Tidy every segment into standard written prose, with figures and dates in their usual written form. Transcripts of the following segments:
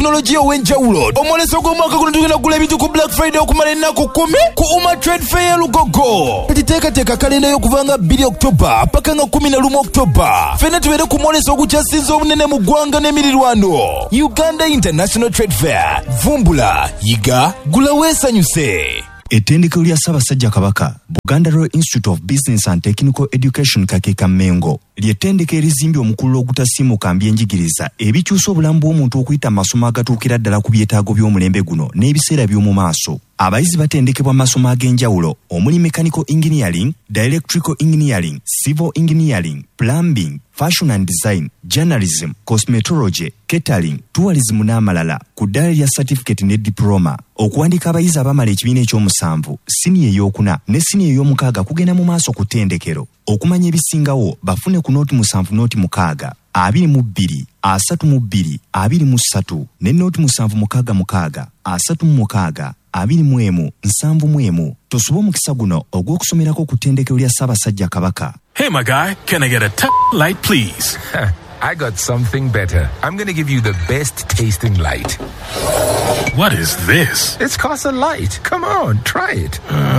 teknolojia ow'enjawulo. Omwoleso gw'omwaka guno tugenda kugula ebintu ku Black Friday okumala ennaku 10 ku Uma Trade Fair Lugogo. Teekateeka kalenda y'okuva nga 2 October paka nga 11 October. Ffenna tubeere ku mwoleso ogukyasinza obunene mu ggwanga n'emirirwano. Uganda International Trade Fair. Vumbula, yiga, gula weesanyuse. Ettendekero lya Ssaabasajja Kabaka, Buganda Royal Institute of Business and Technical Education Kakeeka Mengo, ly'ettendekero erizimbye omukululo ogutasiimuka mbyenjigiriza ebikyusa obulamu bw'omuntu okuyita amasomo agatuukira ddala ku byetaago by'omulembe guno n'ebiseera by'omu maaso. Abayizi batendekebwa amasomo ag'enjawulo omuli mechanical engineering, electrical engineering, civil engineering, plumbing, fashion and design, journalism, cosmetology, catering, tourism n'amalala ku ddaala lya certificate ne diploma. Okuwandiika abayizi abamala ekibiina ekyomusanvu, siniya ey'okuna ne siniya ey'omukaaga kugenda mu maaso ku ttendekero. Okumanya ebisingawo bafune ku nooti 7 nooti 6, 22, 32, 23 ne nooti 766, 36, 21, 71. Tosoba omukisa guno ogw'okusomerako ku ttendekero lya Ssaabasajja Kabaka. Hey, my guy, can I get a light, please? I got something better. I'm going to give you the best tasting light. What is this? It's Casa Light. Come on, try it.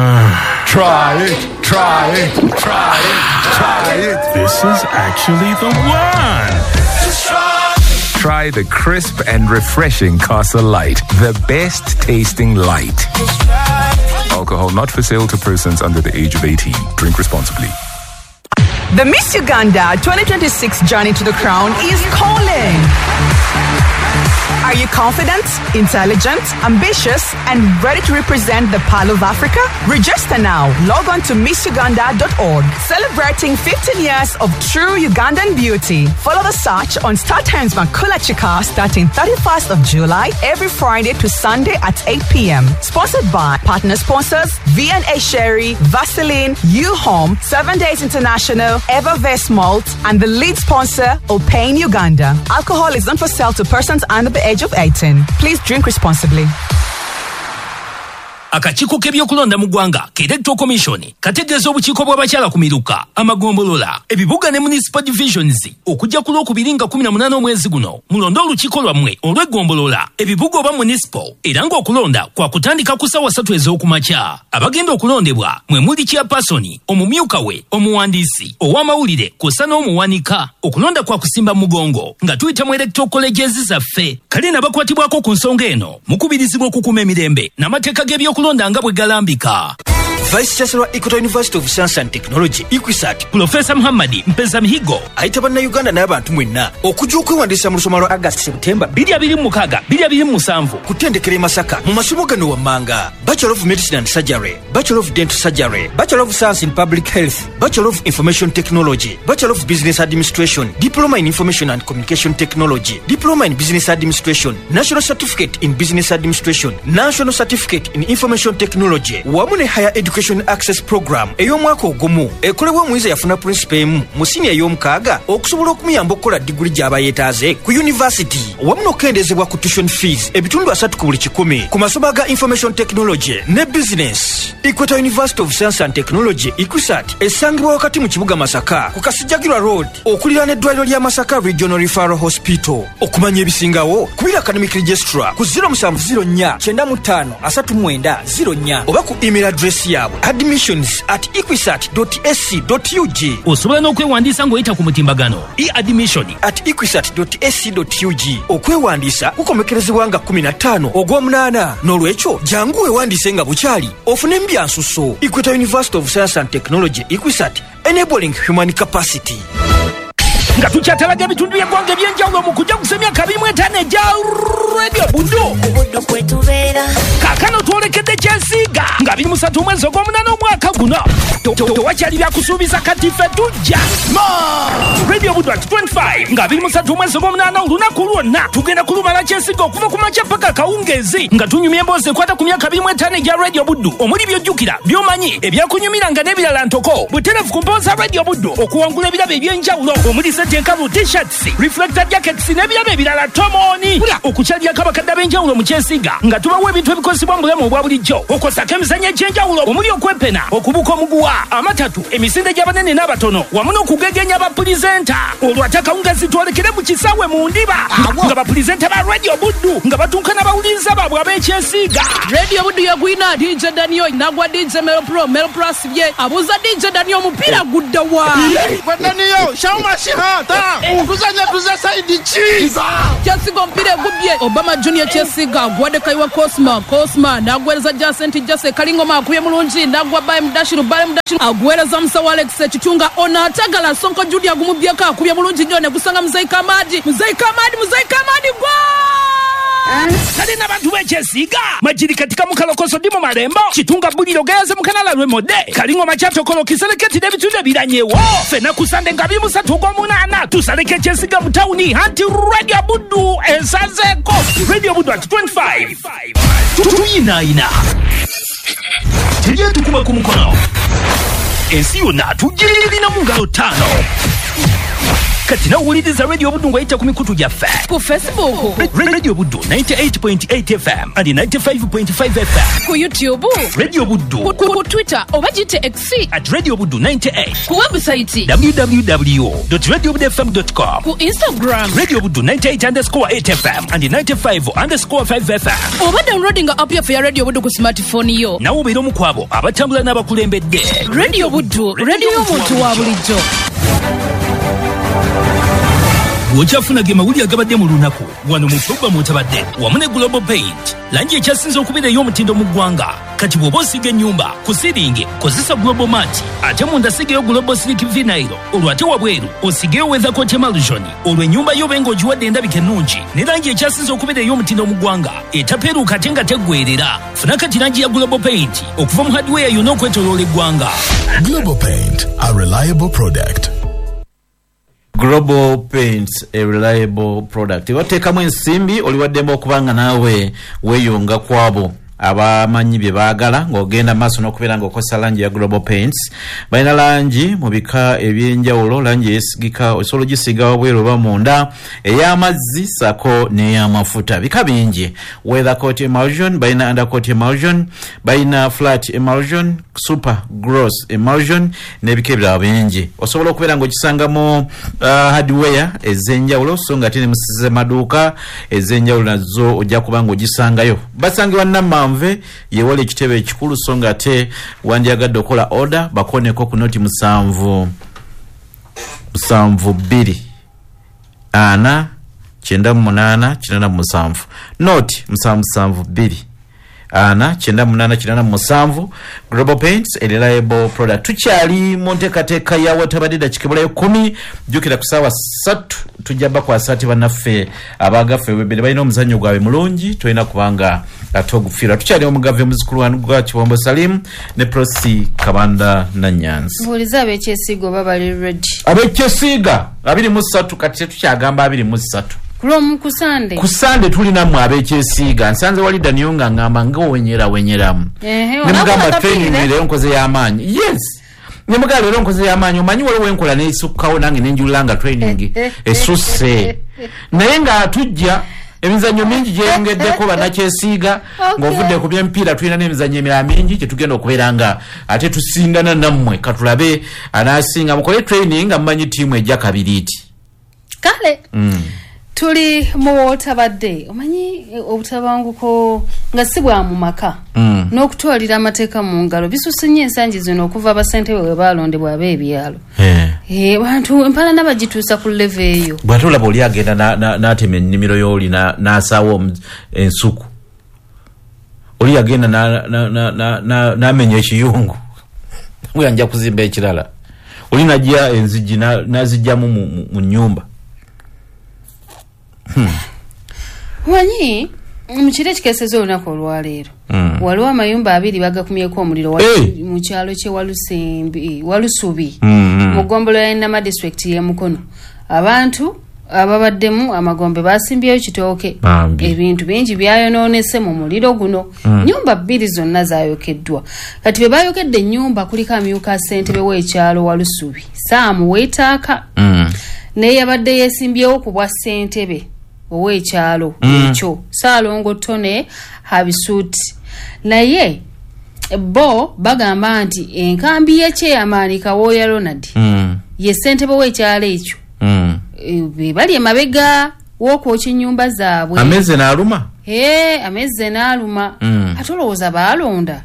Try it, try it, try it, try it. This is actually the one. Try the crisp and refreshing Casa Light, the best tasting light. Alcohol not for sale to persons under the age of 18. Drink responsibly. The Miss Uganda 2026 journey to the crown is calling. Are you confident, intelligent, ambitious, and ready to represent the Pearl of Africa? Register now. Log on to MissUganda.org. Celebrating 15 years of true Ugandan beauty. Follow the search on StarTimes Makula Chika starting 31st of July every Friday to Sunday at 8 p.m. Sponsored by partner sponsors V&A Sherry, Vaseline, U-Home, 7 Days International, Evervest Malt, and the lead sponsor, Opain Uganda. Alcohol is not for sale to persons under the age of 18. Please drink responsibly. Akakiiko k'ebyokulonda mu ggwanga Electoral Commission kategeeza obukiiko bw'abakyala ku miruka amagombolola ebibuga ne municipal divisions okujja ku Lwokubiri nga 18 omwezi guno mulonde olukiiko lwammwe olw'eggombolola ebibuga oba municipal era ng'okulonda kwa kutandika ku ssaawa 3 ez'okumakya. Abagenda okulondebwa mwe muli chairperson, omumyuka we, omuwandiisi ow'amawulire kw'ossa n'omuwanika. Okulonda kwa kusimba mugongo nga tuyita mu electoral colleges zaffe. Kale n'abakwatibwako ku nsonga eno mukubirizibwa okukuuma emirembe n'amateeka g'ebyokulonda nga bwe galambika. Vice Chancellor Equator University of Science and Technology, EQUISAT, Professor Muhammad Mpeza Mihigo ayita bannayuganda n'abantu mwenna okujja okwewandiisa mu lusoma lwa August September 2026 2027 ku ttendekero e Masaka mu masomo gano wammanga: Bachelor of Medicine and Surgery, Bachelor of Dental Surgery, Bachelor of Science in Public Health, Bachelor of Information Technology, Bachelor of Business Administration, Diploma in Information and Communication Technology, Diploma in Business Administration, National Certificate in Business Administration, National Certificate in Information Technology, wamu ne Higher Education Access Program ey'omwaka ogumu ekolebwa omuyizi yafuna principal emu mu siniya ey'omukaaga okusobola okumuyamba okukola diguli gy'aba yeetaaze ku university, wamu n'okukendezebwa ku tuition fees ebitundu 3 ku buli 100 ku masomo aga Information Technology ne Business. Equator University of Science and Technology, EQUISAT, esangibwa wakati mu kibuga Masaka ku Kasijjagirwa Road okuliraana eddwaliro lya Masaka Regional Referral Hospital. Okumanya ebisingawo kubira Academic Registrar ku 0704 95 39 oba ku email address yaabwe admissions@equisat.ac.ug. osobola n'okwewandiisa ng'oyita ku mutimbagano e-admission@equisat.ac.ug. okwewandiisa kukomekerezebwa nga 15 ogw'omunaana, n'olwekyo jangu weewandiise nga bukyali ofune mbyansuso. Equator University of Science and Technology, EQUISAT, enabling human capacity. nga tukyatalaga ebitundu by'eggwanga ebyenjawulo mu kujja kusa emyaka 25 egya Radio Buddo. Kaakano twolekedde Kyesiiga nga 23 omwezi ogw'omunaana omwaka guno. Tewakyali byakusuubiza kati ffe tujja. Radio Buddo at 25 nga 23 omwezi ogw'omunaana olunaku lwonna tugenda kulumala Kyesiiga okuva ku makya paka kawungeezi nga tunyumya emboozi ekwata ku myaka 25 egya Radio Buddo omuli by'ojjukira by'omanyi ebyakunyumiranga n'ebirala ntoko butereevu ku mpooza Radio Buddo okuwangula ebirabo eby'enjawulo omuli setenkalu t-shirts, reflector jackets n'ebirabo ebirala tomoni okukyalya kabakadde ab'enjawulo mu Kyesiga nga tubawa ebintu ebikozesebwa mu bulamu obwa bulijjo okosako emizannyo egy'enjawulo omuli okwepena okubuka omuguwa amatatu emisinde gy'abanene n'abatono wamu n'okugegenya bapulizenta olwo ate akawungazi twolekere mu kisaawe mu ndiba nga bapulizenta ba Radio Buddu nga batuuka n'abawuliriza baabwe ab'Ekyesiga. Radio Buddu yagwina DJ Daniel nagwa DJ Melo Pro asibye abuuza DJ Daniel omupiira gudda wa Daniel shawma shihata kuzanya tuza saidi chiza Kyesiga omupiira egubye Obama Junior Kyesiga gwadde kaiwa Cosma nagwereza Jase Kalingoma akubye mulungi nagwa Baye Mudashiru agwereza musawo Alex Kitunga ona atagala Sonko Julia gumubyeka akubye mulungi nnyo ne kusanga Muzayi Kamadi gwa kali n'abantu b'Ekyesiga majiri katika mukalokoso ndi mu malembo Kitunga buliro geyaze mu kanala lw'emode Kalingoma kyatokolo kiseleketi n'ebitundu ebiranyewo fena kusande nga 28 tusaleke Ekyesiga mu tawuni anti Radio Buddu esazeeko Radio Buddu at 25 tuyinaayina tujye tukuma ku mukono ensi yonna tugirina mu ngalo 5 kati nawuliriza Radio Buddu ng'ayita ku mikutu gyaffe ku Facebook Radio Buddu 98.8 FM and 95.5 FM ku YouTube Radio Buddu ku Twitter oba gite X at Radio Buddu 98 ku website www.radiobuddufm.com ku Instagram Radio Buddu 98_8 FM and 95_5 FM oba downloading app ya Radio Buddu ku smartphone yo nawo obeera omu ku abo abatambula n'abakulembedde. Radio Buddu radio y'omuntu wa bulijjo. Bw'okyafuna ge mawulire agabadde mu lunaku wano mu Tubba mutabadde wamu ne Global Paint langi ekyasinze okubeera ey'omutindo mu ggwanga kati bw'oba osiga ennyumba ku siringi kozesa Global Mat ate munda sigeyo Global Slick Vinyl olwo ate wabweru osigeyo Weather Coat Emulsion olwo ennyumba yo benga ogiwadde endabika ennungi ne langi ekyasinze okubeera ey'omutindo mu ggwanga etapeeruuka ate nga teggwerera funa kati langi ya Global Paint okuva mu hardware yonna okwetooloola eggwanga. Global Paint, a reliable product. Global Paints, a reliable product. Wateekamu ensimbi oliwaddemu okubanga naawe weeyunga kwabo abamanyi bye baagala ng'ogenda maaso n'okubeera ng'okozesa langi ya Global Paints. Balina langi mu bika eby'enjawulo, langi eyesigika osobola ogisiiga wabweru oba munda, ey'amazzi sako n'ey'amafuta. Bika bingi. Weather Coat Emulsion, balina Undercoat Emulsion, balina Flat Emulsion, Super Gross Emulsion n'ebika ebirala bingi. Osobola okubeera ng'okisangamu hardware ez'enjawulo so nga ate ne musize maduuka ez'enjawulo nazo ojja kuba ng'ogisangayo. Basangibwa Nammanve yewole ekitebe ekikulu so nga ate wandyagadde okola order bakoneko ku noti 7 2 ana 98 97 noti 772 ana 98 Global Paints, a reliable product. Tukyali mu nteekateeka ya watabadde dakikebulayo 10 jjukira ku ssaawa 3 tujjaba kwa sati bannaffe abagaffe webere balina omuzannyo gwabwe mulungi tolina kubanga ate ogufiira. Tukyali omugave muzukulu wanu gwa Kibombo Salim ne Prosi Kabanda Nanyanzi. Mbuuliza ab'Ekyesiga oba bali ready. Ab'Ekyesiga 23 kati tukyagamba 23. Kulomu kusande. Kusande tulina mu ab'Ekyesiga. Nsanze wali Daniel nga ngamba wenyeramu. Ne mugamba training lero nkoze y'amaanyi. Yes. Ne mugamba lero nkoze y'amaanyi omanyi waliwo enkola n'esukkawo nange nenjulanga training esusse. Naye nga tujja emizannyo mingi gyeyongeddeko bannakyesiiga ng'ovudde ku by'emipiira tulina n'emizannyo emirala mingi gye tugenda okubeera nga ate tusingana nammwe katulabe anaasinga mukole training nga mumanyi ttiimu ejja kabiriiti. Kale. Tuli mu otabadde omanyi obutabanguko nga si bwa mu maka n'okutwalira amateeka mu ngalo bisusse nnyo ensangi zino okuva abasente we baalondebwa ab'ebyalo. Bantu empalana bagituusa ku level eyo. Bw'atolaba oli agenda n'atema ennimiro y'oli n'asaawo ensuku. Oli agenda n'amenya ekiyungu. We anja kuzimba ekirala. Oli najja enzigi n'azijjamu mu nnyumba. Wanyi mukire ekikesezo olunaku olwaleero waliwo amayumba 2 bagakumyeko omuliro mu kyalo kye Walusubi mu ggombolo ya Nama district y'e Mukono. Abantu ababaddemu amagombe basimbyeyo kitooke ebintu bingi byayonoonese mu muliro guno. Nyumba 2 zonna zaayokeddwa. Kati be baayokedde ennyumba kuliko amyuka ssentebe w'ekyalo Walusubi Saamu Weetaaka naye yabadde yeesimbyewo ku bwa ssentebe ow'ekyalo ekyo Ssaalongo Tone Habisuuti naye bo bagamba nti enkambi y'ekyeyamaani Kawooya Ronald ye ssentebe w'ekyalo ekyo be bali emabega w'okwokya ennyumba zaabwe ameze n'aluma ameze n'aluma ate olowooza baalonda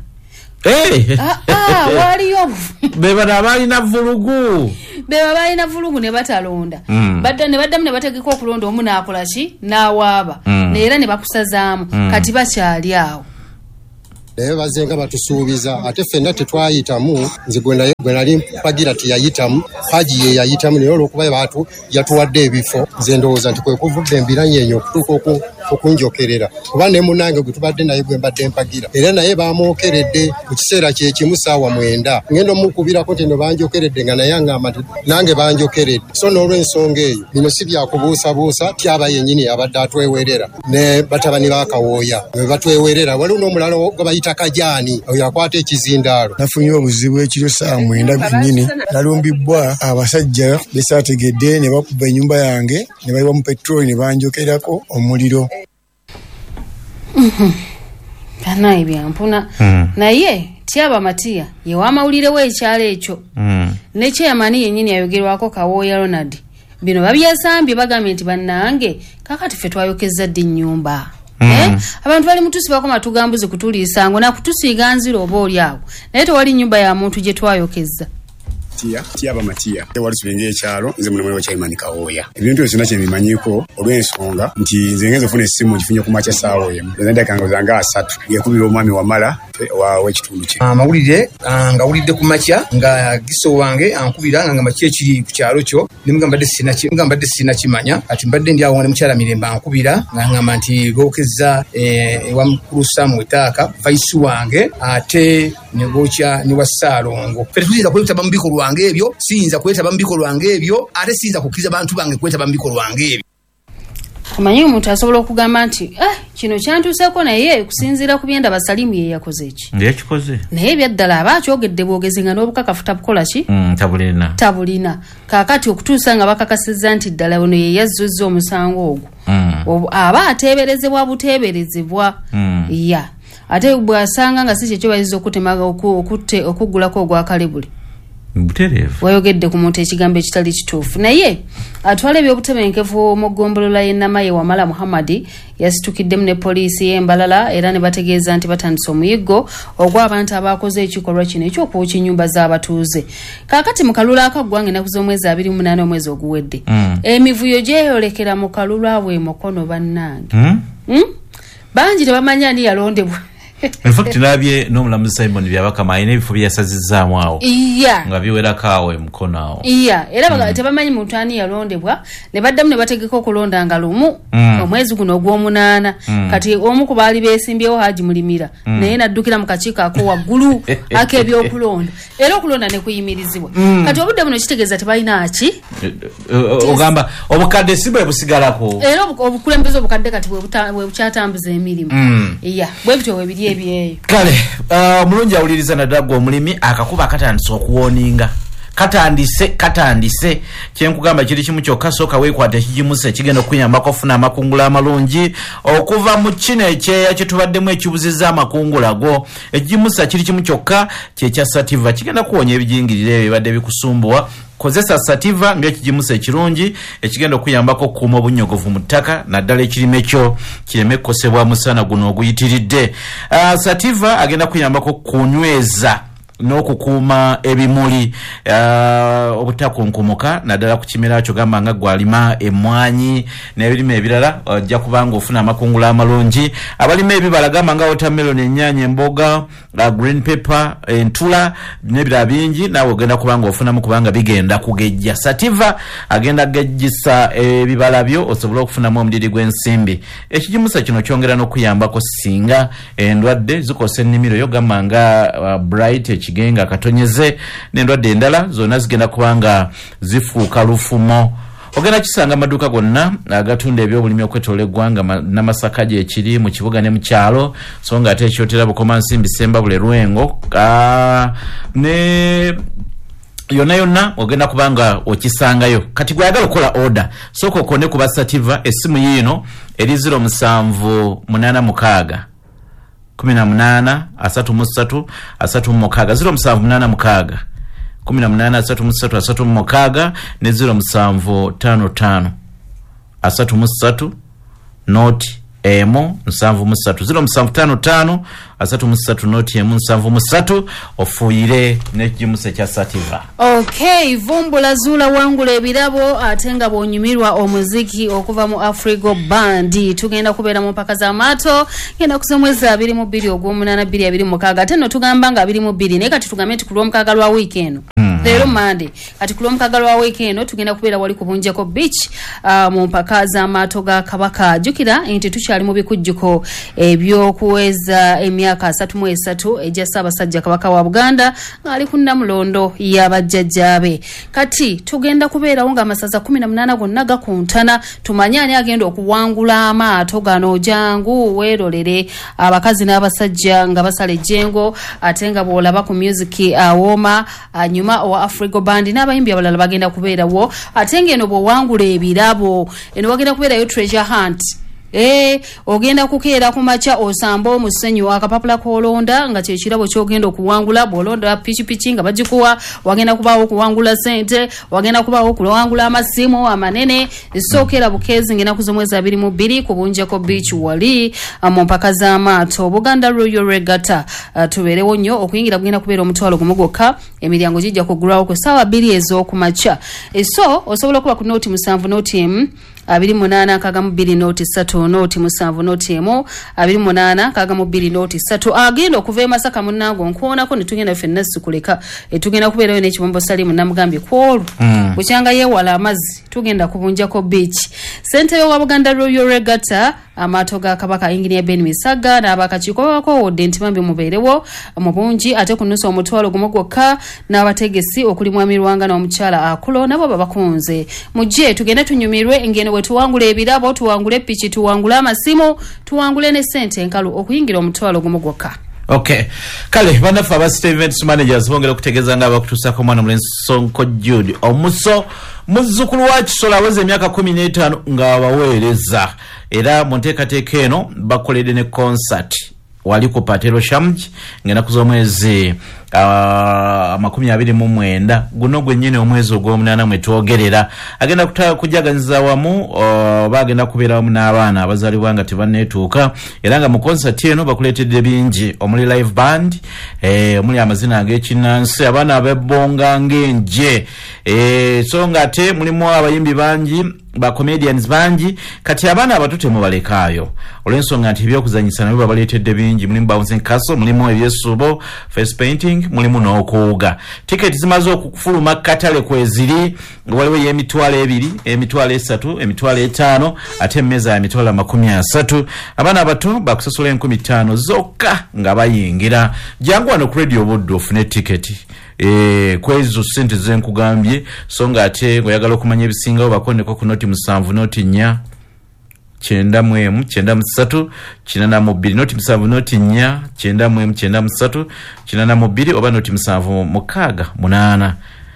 waliyo beba balina vulugu ne batalonda ne baddamu ne bategeka okulonda omu n'akola ki n'awaaba neera ne bakusazaamu kati bakyali awo naye bazenga batusuubiza ate ffenna tetwayitamu nze gwe nali mpagira teyayitamu haji ye yayitamu naye olw'okuba baatu yatuwadde ebifo nze ndowooza nti kwe kuvudde embiranyeenyo okutuuka okunjokerera kuba ne munnange gwe tubadde naye gwe mbadde mpagira era naye bamwokeredde mu kiseera kye kimu ssaawa 9 ngenda omukubirako nti no banjokeredde nga naye aŋŋamba nti nange banjokeredde so n'olw'ensonga eyo bino si byakubuusabuusa tyaba yennyini abadde atwewerera ne batabani ba Kawooya bwe batwewerera waliwo n'omulala gwe bayita Kajaani oyo akwata ekizindaalo nafunye obuzibu ekiro saa 9 nnyini nalumbibwa abasajja besaategedde ne bakuba ennyumba yange ne bayiwa mu petroli ne banjokerako omuliro banaye byampuna naye Tyaba Matiya ye w'amawulire w'ekyalo ekyo n'ekyeyamaani yennyini yayogerwako Kawooya Ronald bino babyesambye bagambye nti bannange kakati ffe twayokezza ddi ennyumba abantu bali mutusi bakoma tugambuze kutuliisango na kutusiiga nziro oba oli awo naye tewali nnyumba ya muntu gye twayokezza Tyaba Matiya wali subenge ekyalo nze mulimu wa Chairman Kawooya ebintu byonna kye bimanyiko olw'ensonga nti nze ngenze ofuna essimu ngifunye ku makya ssaawa emu nze kango zange 3 ngekubira omwami Wamala w'ekitundu kye amawulire ngawulidde ku makya nga giso wange ankubira nga makya ekiri ku kyalo kyo nimugambadde sina kimanya ati mbadde ndi awo ne mukyala Mirembe ankubira nga ngamba nti bokezza ewa mukulu Samu Etaaka vice wange ate ne gokya ne wa Ssaalongo ffe tuziza kwetaba mu bikolwa wange ebyo siyinza kwetaba mu bikolwa wange ebyo ate siyinza kukkiriza bantu bange kwetaba mu bikolwa wange ebyo Omanyi omuntu asobola okugamba nti kino kyantuuseeko naye kusinziira ku byenda Basalimu ye yakoze ki yakikoze naye byaddala aba akyogedde bwogezi nga n'obukakafu tabukola ki tabulina kaakati okutuusa nga bakakasizza nti ddala ono ye yazzuzza omusango ogwo aba ateeberezebwa buteeberezebwa ate bw'asanga nga si kyekyo bayinza okutemaga okuggulako ogwa Kalebule wayogedde ku muntu ekigambo ekitali kituufu naye atwala ebyobutebenkevu mu ggombolola y'Ennamaye Wamala Muhammad yasitukiddemu ne poliisi y'Embalala era ne bategeeza nti batandise omuyiggo ogw'abantu abakoze ekikolwa kino eky'okwokya ennyumba z'abatuuze kaakati mu kalulu akaggwange ennaku z'omwezi 28 omwezi oguwedde emivuyo gyeyolekera mu kalulu abwe mukono bannange bangi tebamanyi ani yalondebwa in fact nabye n'omulamuzi Simon byabakama ayina ebifo byasazizzaamu awo nga biwerako awo emukono awo era tebamanyi muntu ani yalondebwa ne baddamu ne bategeka okulonda nga lumu omwezi guno ogw'omunaana kati omu ku baali beesimbyewo Haji Mulimira naye naddukira mu kakiiko ako waggulu ak'ebyokulonda era okulonda ne kuyimirizibwa kati obudde buno kitegeeza tebalina ki ogamba obukadde si bwe busigalako era obukulembeze obukadde kati bwe bukyatambuza emirimu bwe bityo webiri ebyeyo kale omulungi awuliriza naddala gwe omulimi akakuba akatandise okuwoninga katandise kyenkugamba kiri kimu kyokka sooka weekwata ekigimusa ekigenda okuyambako okufuna amakungula amalungi okuva mu kino ekyeya kyetubaddemu ekibuzizza amakungula go ekigimusa kiri kimu kyokka kyekya Sativa kigenda kuwonya ebijingirire ebyo ebibadde bikusumbuwa kozesa Sativa ng'ekigimusa ekirungi ekigenda okuyambako okukuuma obunyogovu mu ttaka naddala ekirime kyo kireme kukosebwa musana guno oguyitiridde Sativa agenda kuyambako kunyweza n'okukuuma ebimuli obutakunkumuka naddala ku kimera kyo gamba nga gwalima emmwanyi n'ebirime ebirala ojja kubanga ofuna amakungula amalungi abalima ebibala gamba nga watermelon ennyaanya emboga green pepper entula n'ebirala bingi naawe ogenda kubanga ofunamu kubanga bigenda kugejja Sativa agenda kugejjisa ebibala byo osobole okufunamu omuliri gw'ensimbi ekigimusa kino kyongera n'okuyambako singa endwadde zikosa ennimiro yo gamba nga bright ekigenga akatonyeze n'endwadde endala zonna zigenda kubanga zifuuka lufumo ogenda kisanga amaduuka gonna agatunda ebyobulimi okwetoola eggwanga Namasaka gyekiri mu kibuga ne mu kyalo so nga ate ekyotera Bukomansimbi Sembabule Lwengo ne yonna ogenda kubanga okisangayo kati gwagala okola order soko okone ku basativa esimu yino eri 0786 18 33 0786 18 ne 0755 33 noti emu 7 3 noti emu 7 ofuire n'ekimuse kya sativa. Okay, vumbula zula wangula ebirabo atenga bonyumirwa omuziki okuva mu Afrigo Band. Tugenda kubeera mu mpaka za Mato ngenda kusomweza 22 ogw'omunana 2026 ate no tugamba nga 22 naye kati tugambe ku lw'omukaga lwa weekend. Lero Monday kati ku lw'omukaga lwa weekend tugenda kubeera wali ku Bunjako Beach mu mpaka za Mato ga Kabaka. Jukira enti tukyali mu bikujjuko ebyokuweza emyaka 33 ejja Ssaabasajja Kabaka wa Buganda ali ku Namulondo y'abajjajjaabe. Kati tugenda kubeerawo nga amasaza 18 gonna gakuntana tumanye ani agenda okuwangula amaato gano. Jangu weerolere abakazi n'abasajja nga basala ejjengo ate nga bw'olaba ku music awooma anyuma wa Afrigo Band n'abayimbi abalala bagenda kubeerawo ate ng'eno bw'owangula ebirabo eno wagenda kubeerayo treasure hunt. Ogenda kukeera ku macha osamba omusenyu akapapula kolonda nga kye kirabo kyogenda okuwangula bolonda pichi nga bagikuwa wagenda kubaawo kuwangula sente wagenda kubaawo kuwangula amasimu amanene sokera bukezi ngena kuzomweza 22 ku Bunjako Beach wali mu mpaka za Mato. Buganda Royal Regatta tuberewo nnyo okuyingira bugenda kubeera omutwalo gumugokka emiryango gijja kugulawo ku ssaawa 2 ez'okumakya. So osobola kuba ku noti 7 noti emu 28 kagamu 2 noti 3 noti 7 noti emu 28 kagamu 2 noti 3 agenda okuva e Masaka munnango nkuonako ne tugenda ffenna sikuleka tugenda kubeerayo n'ekibombo Salimu namugambye kwolu bukyanga yeewala amazzi tugenda ku Bunjako Beach. Ssentebe wa Buganda Royal Regatta Amaato ga Kabaka Engineer Ben Misaga n'abakakiiko bakowodde nti bambi mubeerewo mu bungi ate ku nnusu omutwalo gumu gwokka n'abategesi okuli Mwami Lwanga n'omukyala Akulo nabo babakunze. Mujje tugenda tunyumirwe ngeno bwe tuwangule ebirabo tuwangule piki tuwangule amasimu tuwangule ne sente enkalu okuyingira omutwalo gumu gwokka. Okay. Kale banafu aba events managers bongera okutegeeza nga abakutuusako omwana mulenzi Sonko Jude omuso muzzukulu wa Kisola aweza emyaka 15 nga abaweereza era mu nteekateeka eno bakoledde ne concert wali ku Patero Shamji ng'enaku z'omwezi 29 guno gwennyini omwezi ogw'omunaana mwe twogerera agenda kujaganyiza wamu bagenda kubeera wamu n'abaana abazaalibwa nga tebanneetuuka era nga mu concert eno bakuleetedde bingi omuli live band omuli amazina ag'ekinnansi abaana abebbonga ng'enje so nga ate mulimu abayimbi bangi ba comedians bangi kati abaana abato temubalekaayo olw'ensonga nti ebyokuzanyisa nabyo babaleetedde bingi mulimu bouncing castle mulimu ebyesubo face painting mulimu n'okuwuga tiketi zimaze okufuluma katale kweziri waliwo y'emitwalo 2 emitwalo 3 emitwalo 5 ate emmeeza ya mitwalo 30 abaana abato bakusasula 15,000 zokka nga bayingira jangu wano ku radio budde ofune tiketi kwezo sente zenkugambye so nga ate ngoyagala okumanya ebisingawo bakondeko ku noti 7 noti 4 91 93 82 noti 7 noti 4 91 93 82 oba noti 7 8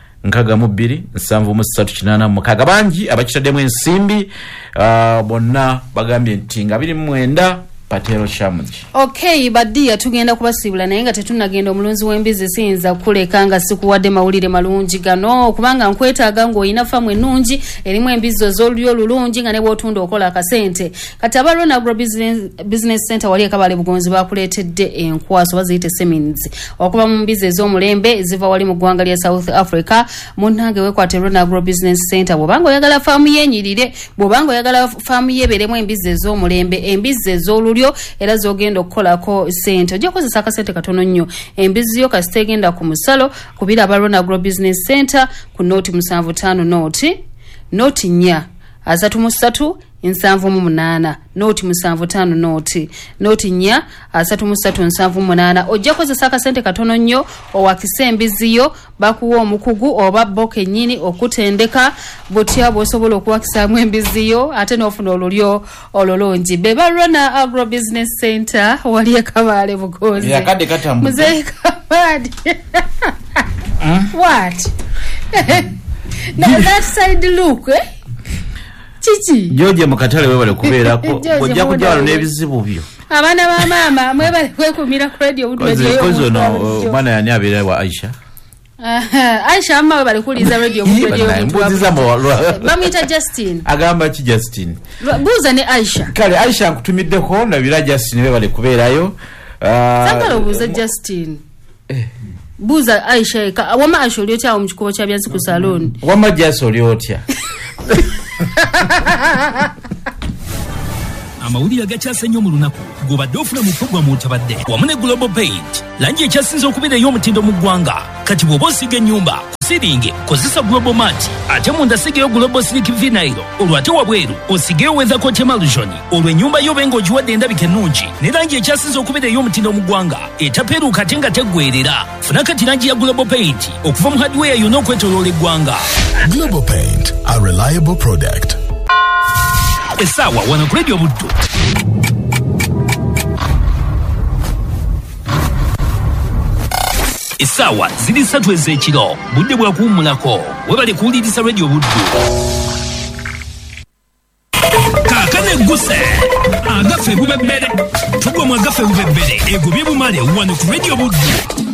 62 7 bangi abakitaddemu ensimbi bonna bagambye nti nga 29 Patero Shamji. Okay, badia tugenda kubasibula naye nga tetunagenda omulunzi w'embizi siyinza kuleka nga sikuwadde mawulire malungi gano kubanga nkwetaaga ng'olina famu ennungi erimu embizi z'olulyo lulungi nga ne bw'otunda okola akasente. Kati abalwana Agro Business Center wali ekabale Bugonzi bakuleetedde enkwaso baziyite semins okuva mu mbizi ez'omulembe ziva wali mu ggwanga lya South Africa. Munnange weekwate Rona Agro Business Center bw'obanga oyagala famu yenyirire bw'obanga oyagala famu yeberemu embizi ez'omulembe embizi ez'olulyo era zogenda okukolako sente ojja kukozesa akasente katono nnyo embizi yo kasitegenda ku musalo kubira abalwana Agro Business Center ku noti 75 noti 4 33 78 noti 75 noti 4 33 78 ojja kukozesa akasente katono nnyo owakisa embizi yo bakuwa omukugu oba boke nyini okutendeka butya bw'osobola okuwakisaamu embizi yo ate n'ofuna olulyo olulungi bebalwana Agro Business Center wali ekabale Bugonzi yakadde katambuza muzeyi kabadi what that side look chichi George mukatale webale kubeerako ojja kujja wano n'ebizibu byo abaana ba mama mwebale kwekumira ku radio kozo no mwana yani abeera wa Aisha Aisha amma bali kuliza radio mbuziza bamwita Justin agamba ki Justin buuza ne Aisha kale Aisha nkutumiddeko nabira Justin webale kubeerayo Sangalo buuza Justin buuza Aisha wama Aisha oli otya mu kikubo kya byansi ku salon wama Justin oli otya amawulire agakyase nnyo mu lunaku gobadde ofuna mu programu otabadde wamu ne Global Paint langi ekyasinze okubeera ey'omutindo mu ggwanga kati bw'oba osiga ennyumba kusiringe kozesa Global Mat ate munda sigeyo Global Slick Vinyl olwo ate wabweru osigeyo Weather Coat Emulsion olwo ennyumba yo benga ogiwadde endabika ennungi ne langi ekyasinze okubeera ey'omutindo mu ggwanga etapeeruuka ate nga teggwerera funa kati langi ya Global Paint okuva mu hardware yonna okwetooloola eggwanga. Global Paint, a reliable product. Essaawa wano ku Radio Buddu. Essaawa ziri 3 ez'ekiro budde bwa kuwummulako webale kuwuliriza Radio Buddu. Kaakane egguse agaffe bubebbere tugwa mu agaffe bubebbere egobye bumale wano ku Radio Buddu.